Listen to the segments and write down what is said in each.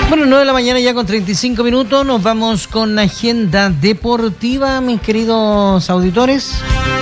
Bueno, 9 de la mañana ya con 35 minutos, nos vamos con la agenda deportiva, mis queridos auditores.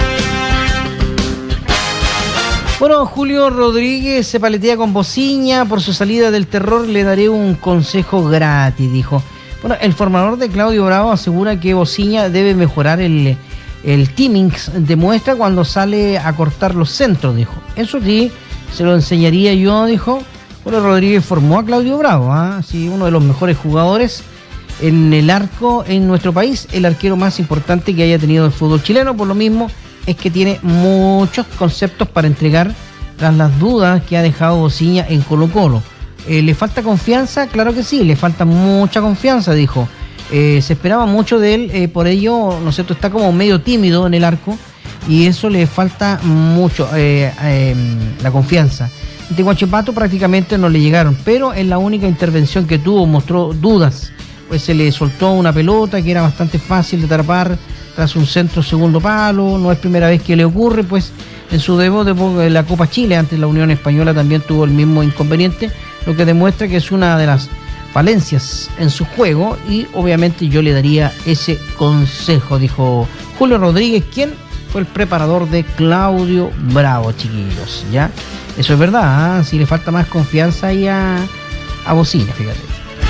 Bueno, Julio Rodríguez se paletea con Bociña por su salida del terror, le daré un consejo gratis, dijo. Bueno, el formador de Claudio Bravo asegura que Bociña debe mejorar el timing de muestra cuando sale a cortar los centros, dijo. Eso sí, se lo enseñaría yo, dijo. Julio Rodríguez formó a Claudio Bravo, sí, uno de los mejores jugadores en el arco en nuestro país, el arquero más importante que haya tenido el fútbol chileno. Por lo mismo es que tiene muchos conceptos para entregar tras las dudas que ha dejado Bociña en Colo-Colo. ¿Le falta confianza? Claro que sí, le falta mucha confianza, dijo. Se esperaba mucho de él, por ello, ¿no es cierto?, está como medio tímido en el arco y eso le falta mucho, la confianza. De Huachipato prácticamente no le llegaron, pero en la única intervención que tuvo mostró dudas, pues se le soltó una pelota que era bastante fácil de atrapar tras un centro segundo palo. No es primera vez que le ocurre, pues en su debut de la Copa Chile ante la Unión Española también tuvo el mismo inconveniente, lo que demuestra que es una de las falencias en su juego y obviamente yo le daría ese consejo, dijo Julio Rodríguez, quien fue el preparador de Claudio Bravo, chiquillos, ¿ya? Eso es verdad, si le falta más confianza ahí a Bociña, fíjate.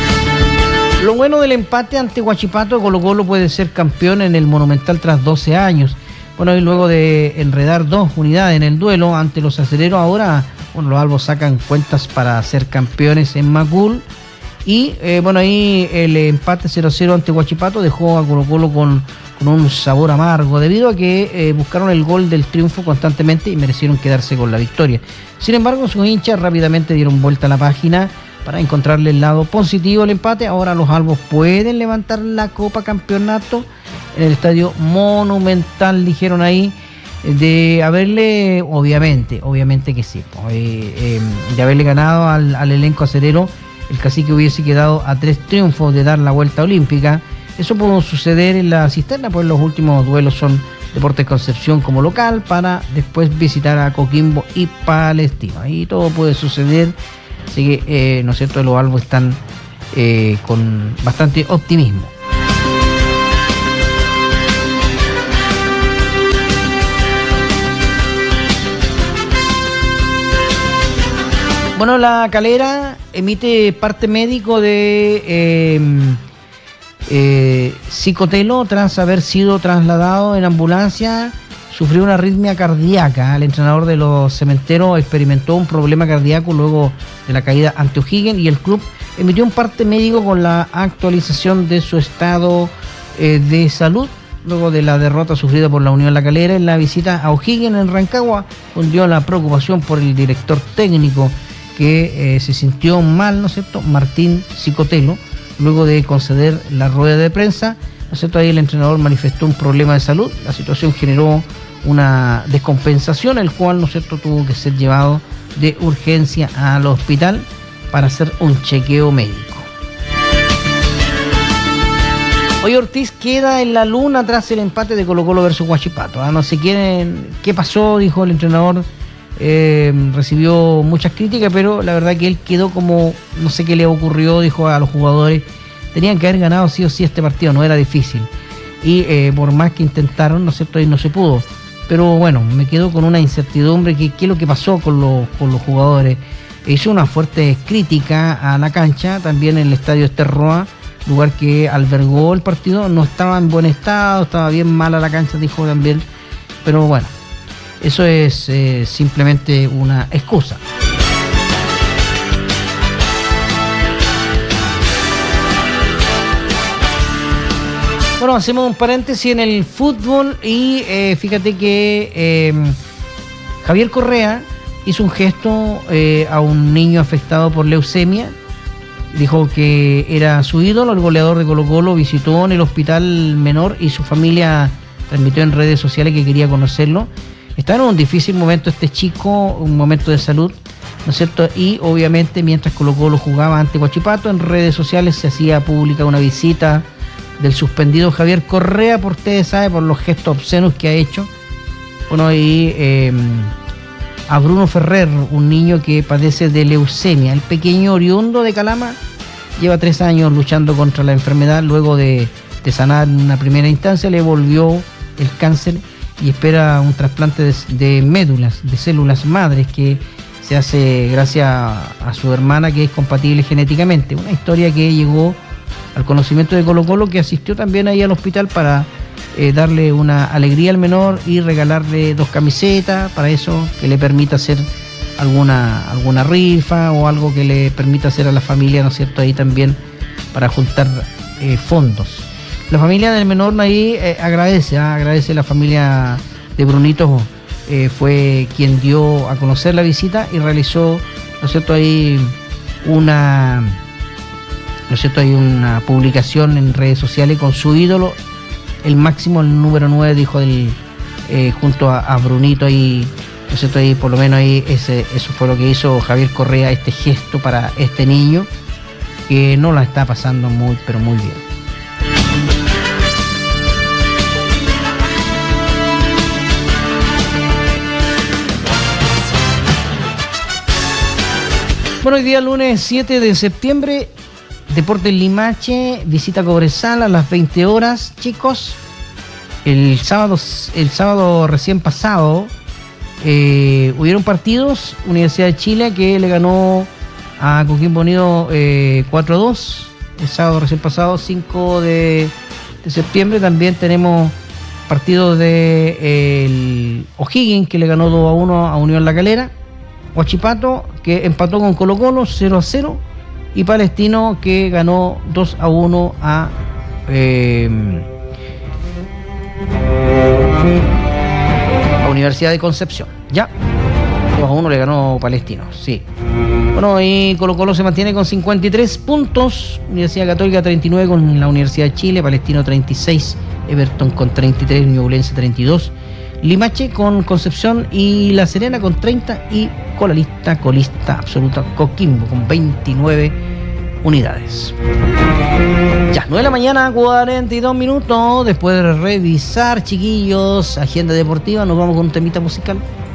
Lo bueno del empate ante Huachipato, Colo-Colo puede ser campeón en el Monumental tras 12 años. Bueno, y luego de enredar 2 unidades en el duelo ante los aceleros, ahora bueno, los albos sacan cuentas para ser campeones en Macul. Y bueno, ahí el empate 0-0 ante Huachipato dejó a Colo-Colo con un sabor amargo, debido a que buscaron el gol del triunfo constantemente y merecieron quedarse con la victoria. Sin embargo, sus hinchas rápidamente dieron vuelta a la página para encontrarle el lado positivo al empate. Ahora los albos pueden levantar la Copa Campeonato en el Estadio Monumental, dijeron ahí, de haberle, obviamente que sí, de haberle ganado al elenco acerero. El Cacique hubiese quedado a 3 triunfos de dar la vuelta olímpica. Eso pudo suceder en la cisterna, pues los últimos duelos son Deportes Concepción como local, para después visitar a Coquimbo y Palestino. Ahí todo puede suceder, así que, ¿no es cierto?, los albos están con bastante optimismo. Bueno, La Calera emite parte médico de Cicotelo tras haber sido trasladado en ambulancia. Sufrió una arritmia cardíaca. El entrenador de los Cementeros experimentó un problema cardíaco luego de la caída ante O'Higgins y el club emitió un parte médico con la actualización de su estado de salud luego de la derrota sufrida por la Unión La Calera en la visita a O'Higgins en Rancagua. Cundió la preocupación por el director técnico que se sintió mal, ¿no es cierto?, Martín Cicotelo, luego de conceder la rueda de prensa, ¿no es cierto? Ahí el entrenador manifestó un problema de salud. La situación generó una descompensación, el cual, ¿no es cierto?, tuvo que ser llevado de urgencia al hospital para hacer un chequeo médico. Hoy Ortiz queda en la luna tras el empate de Colo-Colo versus Huachipato. No sé qué pasó, dijo el entrenador. Recibió muchas críticas, pero la verdad que él quedó como, no sé qué le ocurrió, dijo a los jugadores, tenían que haber ganado sí o sí este partido, no era difícil, y por más que intentaron, ¿no es cierto?, ahí no se pudo, pero bueno, me quedo con una incertidumbre, qué es lo que pasó con los jugadores. Hizo una fuerte crítica a la cancha, también en el estadio Esterroa, lugar que albergó el partido, no estaba en buen estado, estaba bien mala la cancha, dijo también, pero bueno, eso es simplemente una excusa. Bueno, hacemos un paréntesis en el fútbol y fíjate que Javier Correa hizo un gesto a un niño afectado por leucemia. Dijo que era su ídolo, el goleador de Colo-Colo, visitó en el hospital menor y su familia transmitió en redes sociales que quería conocerlo. Estaba en un difícil momento este chico, un momento de salud, ¿no es cierto? Y obviamente mientras Colo-Colo jugaba ante Huachipato, en redes sociales se hacía pública una visita del suspendido Javier Correa, por ustedes saben, por los gestos obscenos que ha hecho. Bueno, y a Bruno Ferrer, un niño que padece de leucemia, el pequeño oriundo de Calama, lleva 3 años luchando contra la enfermedad. Luego de sanar en una primera instancia, le volvió el cáncer y espera un trasplante de médulas, de células madres, que se hace gracias a su hermana, que es compatible genéticamente. Una historia que llegó al conocimiento de Colo-Colo, que asistió también ahí al hospital para darle una alegría al menor y regalarle 2 camisetas, para eso, que le permita hacer alguna rifa o algo que le permita hacer a la familia, ¿no es cierto?, ahí también para juntar fondos. La familia del menor ahí agradece a la familia de Brunito, fue quien dio a conocer la visita y realizó, ¿no es cierto?, ahí una publicación en redes sociales con su ídolo, el máximo, el número 9, dijo junto a Brunito ahí, ¿no es cierto?, ahí por lo menos ahí eso fue lo que hizo Javier Correa, este gesto para este niño que no la está pasando muy, pero muy bien. Bueno, hoy día lunes 7 de septiembre, Deportes Limache visita Cobresal a las 20 horas, chicos. El sábado recién pasado hubieron partidos. Universidad de Chile, que le ganó a Coquimbo Unido 4-2. El sábado recién pasado, 5 de septiembre, también tenemos partidos de el O'Higgins, que le ganó 2-1 a Unión La Calera. Huachipato, que empató con Colo-Colo 0-0, y Palestino, que ganó 2-1 a la Universidad de Concepción. Ya, 2-1 le ganó Palestino, sí. Bueno, y Colo-Colo se mantiene con 53 puntos, Universidad Católica 39 con la Universidad de Chile, Palestino 36, Everton con 33, Ñublense 32, Limache con Concepción y La Serena con 30, y colista absoluta Coquimbo con 29 unidades. Ya, 9 de la mañana, 42 minutos. Después de revisar, chiquillos, agenda deportiva, nos vamos con un temita musical.